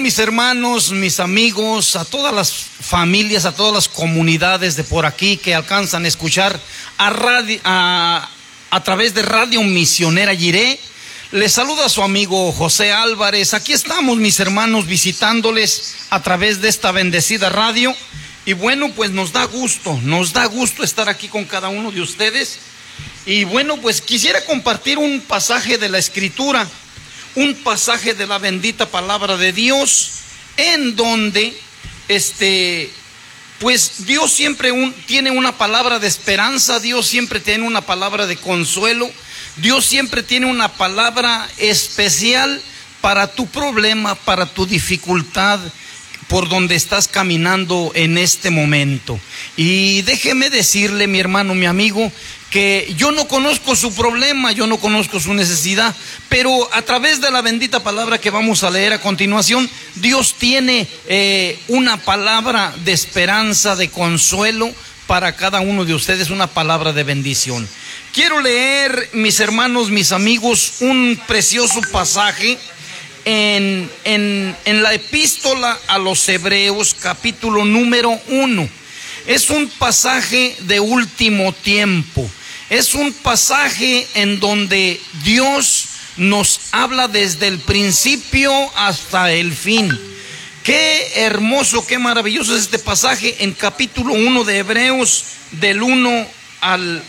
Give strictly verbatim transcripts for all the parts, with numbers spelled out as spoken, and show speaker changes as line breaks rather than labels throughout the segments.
mis hermanos, mis amigos, a todas las familias, a todas las comunidades de por aquí que alcanzan a escuchar a, radio, a, a través de Radio Misionera Jiré, les saluda su amigo José Álvarez. Aquí estamos, mis hermanos, visitándoles a través de esta bendecida radio. Y bueno, pues nos da gusto, nos da gusto estar aquí con cada uno de ustedes. Y bueno, pues quisiera compartir un pasaje de la Escritura, un pasaje de la bendita palabra de Dios, en donde este, pues Dios siempre un, tiene una palabra de esperanza, Dios siempre tiene una palabra de consuelo, Dios siempre tiene una palabra especial para tu problema, para tu dificultad, por donde estás caminando en este momento. Y déjeme decirle, mi hermano, mi amigo, que yo no conozco su problema, yo no conozco su necesidad, pero a través de la bendita palabra que vamos a leer a continuación, Dios tiene eh, una palabra de esperanza, de consuelo para cada uno de ustedes, una palabra de bendición. Quiero leer, mis hermanos, mis amigos, un precioso pasaje en, en, en la epístola a los Hebreos, capítulo número uno. Es un pasaje de último tiempo. Es un pasaje en donde Dios nos habla desde el principio hasta el fin. Qué hermoso, qué maravilloso es este pasaje en capítulo uno de Hebreos, del uno al,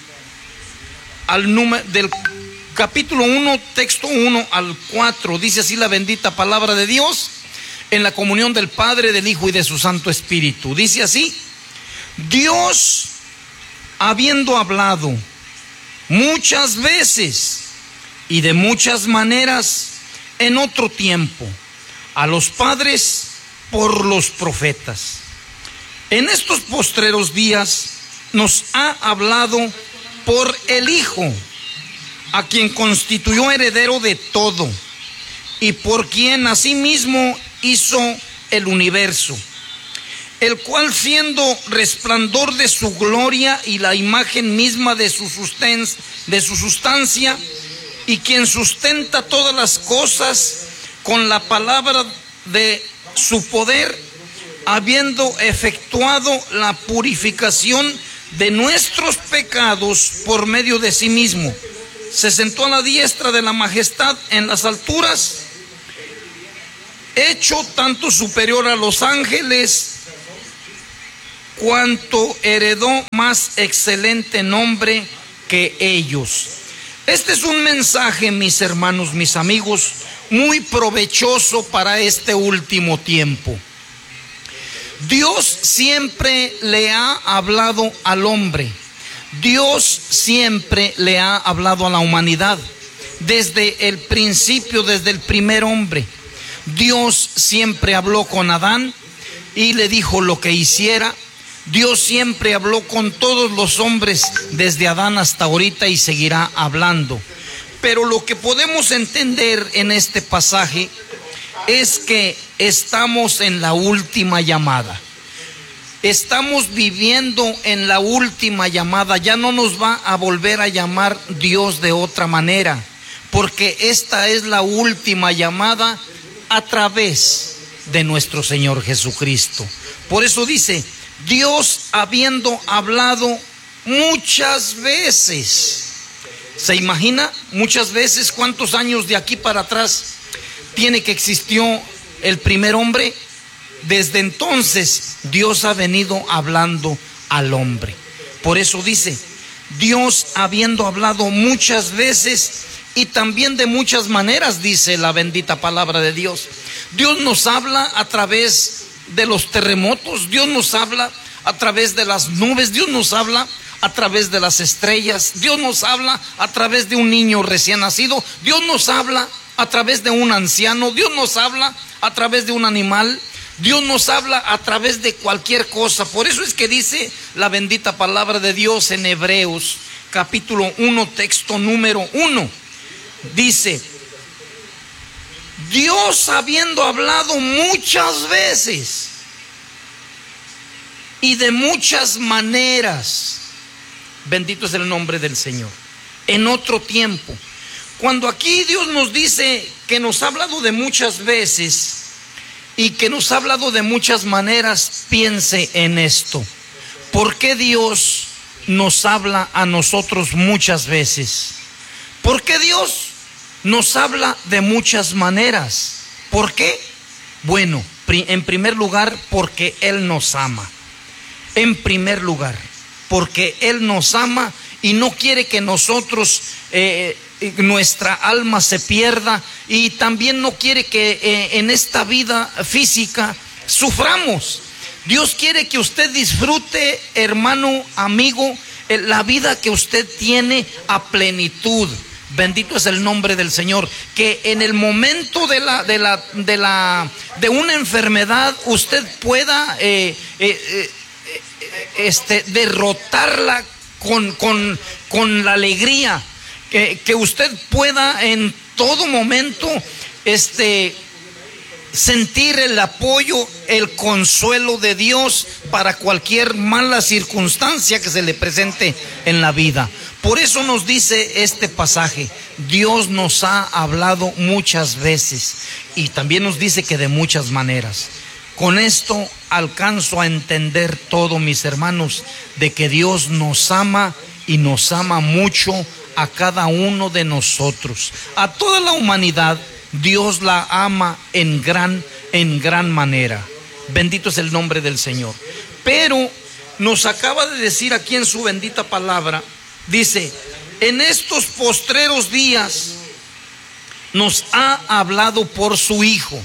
al número, del capítulo uno, texto uno al cuatro. Dice así la bendita palabra de Dios, en la comunión del Padre, del Hijo y de su Santo Espíritu. Dice así: Dios, habiendo hablado muchas veces y de muchas maneras en otro tiempo a los padres por los profetas, en estos postreros días nos ha hablado por el Hijo, a quien constituyó heredero de todo y por quien asimismo hizo el universo, el cual, siendo resplandor de su gloria y la imagen misma de su, susten- de su sustancia, y quien sustenta todas las cosas con la palabra de su poder, habiendo efectuado la purificación de nuestros pecados por medio de sí mismo, se sentó a la diestra de la majestad en las alturas, hecho tanto superior a los ángeles, cuanto heredó más excelente nombre que ellos. Este es un mensaje, mis hermanos, mis amigos, muy provechoso para este último tiempo. Dios siempre le ha hablado al hombre, Dios siempre le ha hablado a la humanidad, desde el principio, desde el primer hombre. Dios siempre habló con Adán y le dijo lo que hiciera. Dios siempre habló con todos los hombres desde Adán hasta ahorita y seguirá hablando. Pero lo que podemos entender en este pasaje es que estamos en la última llamada. Estamos viviendo en la última llamada. Ya no nos va a volver a llamar Dios de otra manera, porque esta es la última llamada a través de nuestro Señor Jesucristo. Por eso dice: Dios, habiendo hablado muchas veces. ¿Se imagina? Muchas veces. ¿Cuántos años de aquí para atrás tiene que existió el primer hombre? Desde entonces Dios ha venido hablando al hombre. Por eso dice: Dios, habiendo hablado muchas veces y también de muchas maneras, dice la bendita palabra de Dios. Dios nos habla a través de los terremotos, Dios nos habla a través de las nubes, Dios nos habla a través de las estrellas, Dios nos habla a través de un niño recién nacido, Dios nos habla a través de un anciano, Dios nos habla a través de un animal, Dios nos habla a través de cualquier cosa. Por eso es que dice la bendita palabra de Dios en Hebreos capítulo uno, texto número uno, dice: Dios, habiendo hablado muchas veces y de muchas maneras, bendito es el nombre del Señor, en otro tiempo. Cuando aquí Dios nos dice que nos ha hablado de muchas veces, y que nos ha hablado de muchas maneras, piense en esto. ¿Por qué Dios nos habla a nosotros muchas veces? ¿Por qué Dios nos habla de muchas maneras? ¿Por qué? Bueno, en primer lugar, porque Él nos ama. En primer lugar, porque Él nos ama y no quiere que nosotros, eh, nuestra alma se pierda, y también no quiere que eh, en esta vida física suframos. Dios quiere que usted disfrute, hermano, amigo, eh, la vida que usted tiene a plenitud. Bendito es el nombre del Señor. Que en el momento de la de la de la de una enfermedad usted pueda eh, eh, eh, este derrotarla con con con la alegría. Que, que usted pueda en todo momento este sentir el apoyo, el consuelo de Dios para cualquier mala circunstancia que se le presente en la vida. Por eso nos dice este pasaje, Dios nos ha hablado muchas veces y también nos dice que de muchas maneras. Con esto alcanzo a entender todo, mis hermanos, de que Dios nos ama y nos ama mucho a cada uno de nosotros. A toda la humanidad Dios la ama en gran, en gran manera. Bendito es el nombre del Señor. Pero nos acaba de decir aquí en su bendita palabra, dice, en estos postreros días nos ha hablado por su Hijo.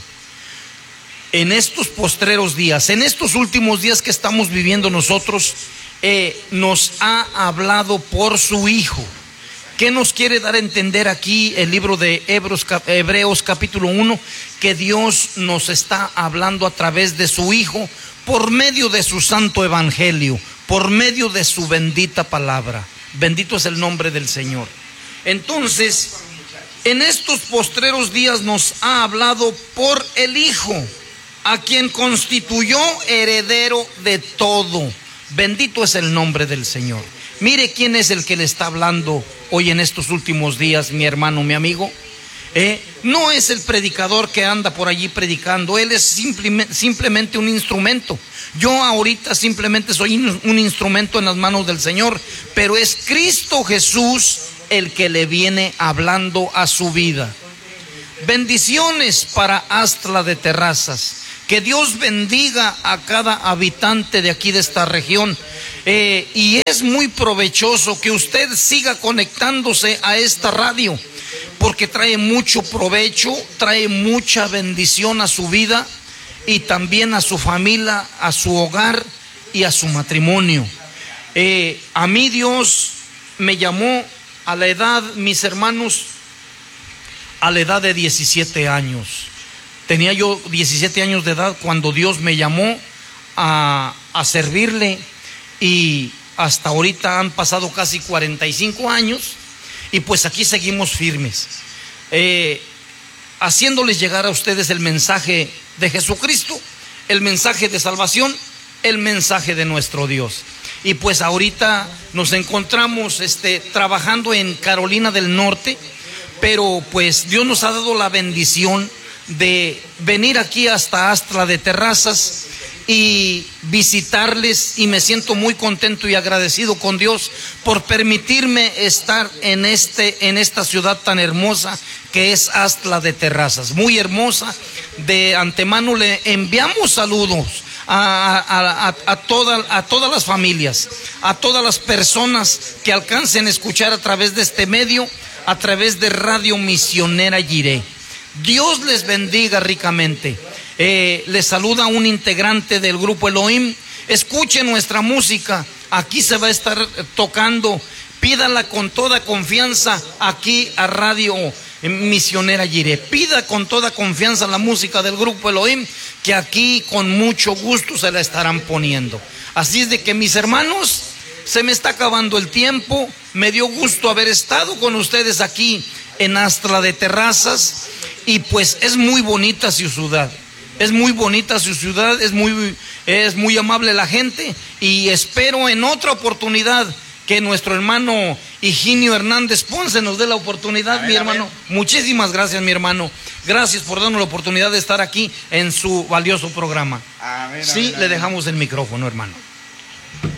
En estos postreros días, en estos últimos días que estamos viviendo nosotros, eh, nos ha hablado por su Hijo. ¿Qué nos quiere dar a entender aquí el libro de Hebreos, Hebreos capítulo uno? Que Dios nos está hablando a través de su Hijo, por medio de su santo evangelio, por medio de su bendita palabra. Bendito es el nombre del Señor. Entonces, en estos postreros días nos ha hablado por el Hijo, a quien constituyó heredero de todo. Bendito es el nombre del Señor. Mire quién es el que le está hablando hoy en estos últimos días, mi hermano, mi amigo. Eh, no es el predicador que anda por allí predicando, él es simplemente, simplemente un instrumento. Yo ahorita simplemente soy un instrumento en las manos del Señor, pero es Cristo Jesús el que le viene hablando a su vida. Bendiciones para Astla de Terrazas. Que Dios bendiga a cada habitante de aquí de esta región. Eh, y es muy provechoso que usted siga conectándose a esta radio, porque trae mucho provecho, trae mucha bendición a su vida y también a su familia, a su hogar y a su matrimonio. Eh, a mí Dios me llamó a la edad, mis hermanos, a la edad de diecisiete años. Tenía yo diecisiete años de edad cuando Dios me llamó a, a servirle, y hasta ahorita han pasado casi cuarenta y cinco años y pues aquí seguimos firmes, eh, haciéndoles llegar a ustedes el mensaje de Jesucristo, el mensaje de salvación, el mensaje de nuestro Dios. Y pues ahorita nos encontramos este, trabajando en Carolina del Norte, pero pues Dios nos ha dado la bendición de venir aquí hasta Astla de Terrazas y visitarles, y me siento muy contento y agradecido con Dios por permitirme estar en este en esta ciudad tan hermosa que es Astla de Terrazas, muy hermosa. De antemano le enviamos saludos a, a, a, a, toda, a todas las familias, a todas las personas que alcancen a escuchar a través de este medio, a través de Radio Misionera Jiré. Dios les bendiga ricamente. Eh, les saluda un integrante del grupo Elohim. Escuche nuestra música, aquí se va a estar tocando. Pídala con toda confianza aquí a Radio Misionera Jiré. Pida con toda confianza la música del grupo Elohim, que aquí con mucho gusto se la estarán poniendo. Así es de que, mis hermanos, se me está acabando el tiempo. Me dio gusto haber estado con ustedes aquí en Astla de Terrazas, y pues es muy bonita su ciudad. Es muy bonita su ciudad, es muy, es muy amable la gente, y espero en otra oportunidad que nuestro hermano Higinio Hernández Ponce nos dé la oportunidad, mi hermano. Muchísimas gracias, mi hermano. Gracias por darnos la oportunidad de estar aquí en su valioso programa.
Amén,
sí,
amén,
le
amén.
dejamos el micrófono, hermano.